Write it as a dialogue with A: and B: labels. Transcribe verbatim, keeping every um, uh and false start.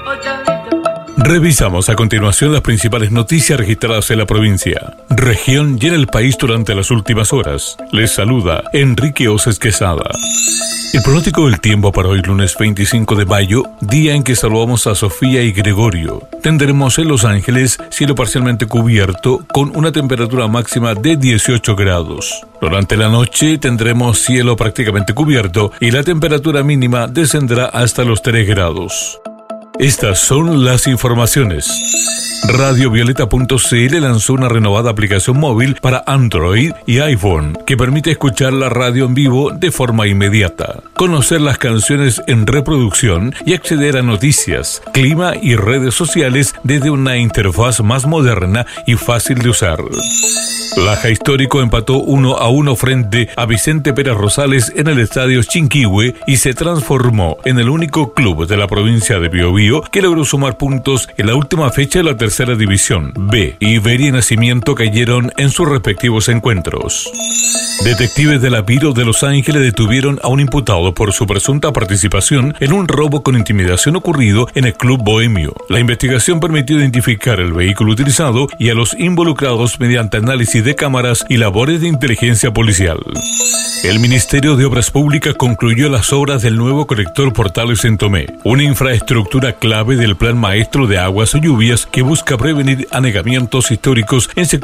A: Revisamos a continuación las principales noticias registradas en la provincia, región y en el país durante las últimas horas. Les saluda Enrique Oces Quesada. El pronóstico del tiempo para hoy, lunes veinticinco de mayo, día en que saludamos a Sofía y Gregorio. Tendremos en Los Ángeles cielo parcialmente cubierto con una temperatura máxima de dieciocho grados. Durante la noche tendremos cielo prácticamente cubierto y la temperatura mínima descenderá hasta los tres grados. Estas son las informaciones. Radio Violeta punto c l lanzó una renovada aplicación móvil para Android y iPhone que permite escuchar la radio en vivo de forma inmediata, conocer las canciones en reproducción y acceder a noticias, clima y redes sociales desde una interfaz más moderna y fácil de usar. Laja Histórico empató uno a uno frente a Vicente Pérez Rosales en el estadio Chinquihue y se transformó en el único club de la provincia de Biobío que logró sumar puntos en la última fecha de la tercera división B. Iberia y Nacimiento cayeron en sus respectivos encuentros. Detectives de la Piro de Los Ángeles detuvieron a un imputado por su presunta participación en un robo con intimidación ocurrido en el Club Bohemio. La investigación permitió identificar el vehículo utilizado y a los involucrados mediante análisis de cámaras y labores de inteligencia policial. El Ministerio de Obras Públicas concluyó las obras del nuevo colector Portales en Tomé, una infraestructura clave del Plan Maestro de Aguas y Lluvias que busca prevenir anegamientos históricos en sectores